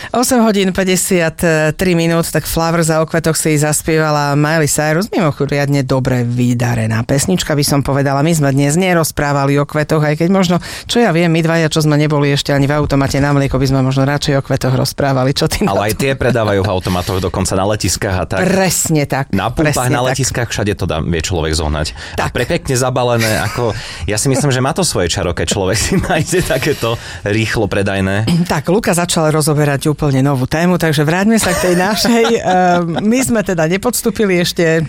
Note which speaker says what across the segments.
Speaker 1: 8 hodín 53 minút, tak Flowers a o kvetoch si zaspievala Miley Cyrus. Mimoriadne dobre vydarená pesnička, by som povedala. My sme dnes nerozprávali o kvetoch, aj keď možno, čo ja viem, my dvaja, čo sme neboli ešte ani v automate na mlieko, by sme možno radšej o kvetoch rozprávali. Čo ty?
Speaker 2: Ale aj tie predávajú v automatoch, dokonca na letiskách a tak.
Speaker 1: Presne tak.
Speaker 2: Na pumpách, na letiskách, všade to vie človek zohnať. Tak. A prepekne zabalené, ako ja si myslím, že má to svoje čaro, keď človek si nájde takéto rýchlo predajné.
Speaker 1: Tak, Luka začal rozoberať úplne novú tému, takže vráťme sa k tej našej. My sme teda nepodstúpili ešte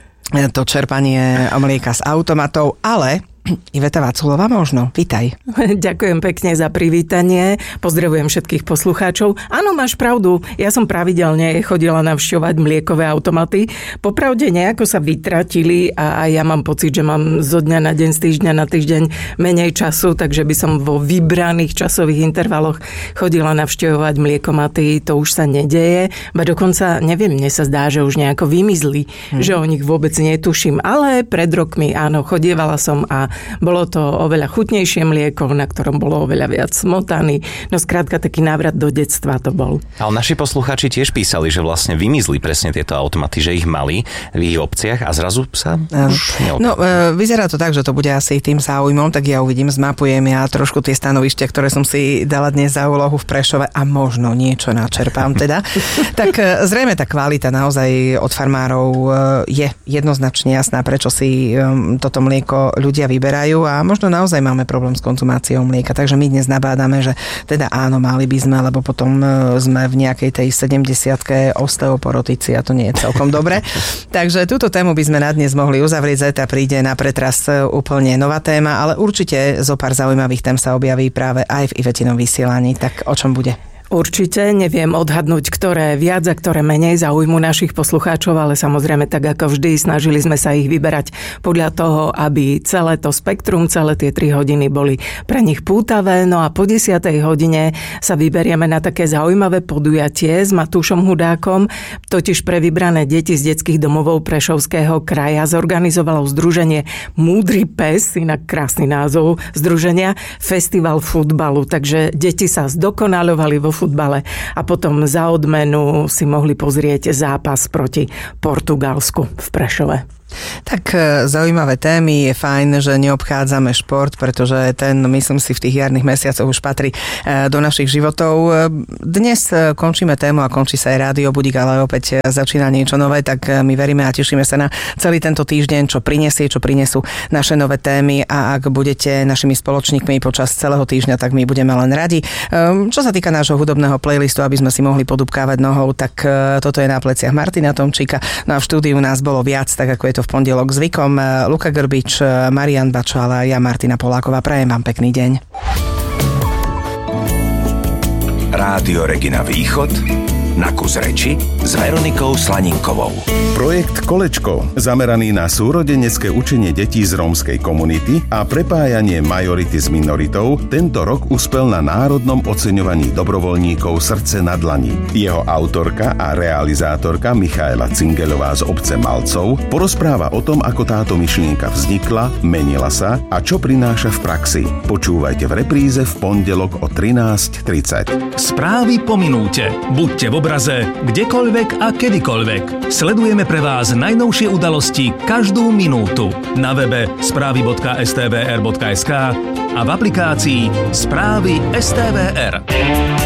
Speaker 1: to čerpanie mlieka z automatov, ale Iveta Vaculová možno. Vítaj.
Speaker 3: Ďakujem pekne za privítanie. Pozdravujem všetkých poslucháčov. Áno, máš pravdu. Ja som pravidelne chodila navštevovať mliekové automaty. Popravde nejako sa vytratili a ja mám pocit, že mám zo dňa na deň, z týždňa na týždeň menej času, takže by som vo vybraných časových intervaloch chodila navštevovať mliekomaty. To už sa nedeje. Ba dokonca, neviem, mne sa zdá, že už nejako vymizli, že o nich vôbec netuším. Ale pred rokmi, áno, chodievala som a bolo to oveľa chutnejšie mlieko, na ktorom bolo oveľa viac smotany. No skrátka, taký návrat do detstva to bol.
Speaker 2: Ale naši poslucháči tiež písali, že vlastne vymizli presne tieto automaty, že ich mali v ich obciach a zrazu sa už neopakujú.
Speaker 1: No, vyzerá to tak, že to bude asi tým záujmom, tak ja uvidím, zmapujem ja trošku tie stanovištia, ktoré som si dala dnes za úlohu v Prešove a možno niečo načerpám teda. Tak zrejme tá kvalita naozaj od farmárov je jednoznačne jasná, prečo si toto mlieko ľudia vyberajú a možno naozaj máme problém s konzumáciou mlieka, takže my dnes nabádame, že teda áno, mali by sme, lebo potom sme v nejakej tej 70-ke osteoporotici a to nie je celkom dobre. Takže túto tému by sme na dnes mohli uzavrieť, zajtra príde na pretras úplne nová téma, ale určite zo pár zaujímavých tém sa objaví práve aj v Ivetinom vysielaní, tak o čom bude?
Speaker 3: Určite neviem odhadnúť, ktoré viac a ktoré menej zaujmu našich poslucháčov, ale samozrejme tak ako vždy snažili sme sa ich vyberať podľa toho, aby celé to spektrum, celé tie 3 hodiny boli pre nich pútavé. No a po 10. hodine sa vyberieme na také zaujímavé podujatie s Matúšom Hudákom. Totiž pre vybrané deti z detských domovov Prešovského kraja zorganizovalo združenie Múdry pes, inak krásny názov združenia, festival futbalu. Takže deti sa zdokonalovali vo futbale a potom za odmenu si mohli pozrieť zápas proti Portugalsku v Prešove.
Speaker 1: Tak zaujímavé témy, je fajn, že neobchádzame šport, pretože ten, myslím si, v tých jarných mesiacoch už patrí do našich životov. Dnes končíme tému a končí sa aj Rádio Budík, ale opäť začína niečo nové, tak my veríme a tešíme sa na celý tento týždeň, čo prinesú naše nové témy a ak budete našimi spoločníkmi počas celého týždňa, tak my budeme len radi. Čo sa týka nášho hudobného playlistu, aby sme si mohli podúbkávať nohou, tak toto je na pleciach Martina Tomčíka. No a v štúdiu nás bolo viac, tak ako je to v pondelok zvykom. Luka Grbič, Marian Bačala a ja Martina Poláková. Prajem vám pekný deň.
Speaker 4: Rádio Regina Východ na kus reči s Veronikou Slaninkovou.
Speaker 5: Projekt Kolečko, zameraný na súrodenecké učenie detí z rómskej komunity a prepájanie majority s minoritou, tento rok uspel na národnom oceňovaní dobrovoľníkov Srdce na dlani. Jeho autorka a realizátorka Michaela Cingeľová z obce Malcov porozpráva o tom, ako táto myšlienka vznikla, menila sa a čo prináša v praxi. Počúvajte v repríze v pondelok o 13:30.
Speaker 6: Správy po minúte. Buďte v obraze, kdekoľvek a kedykoľvek. Sledujeme pre vás najnovšie udalosti každú minútu. Na webe správy.stvr.sk a v aplikácii Správy STVR.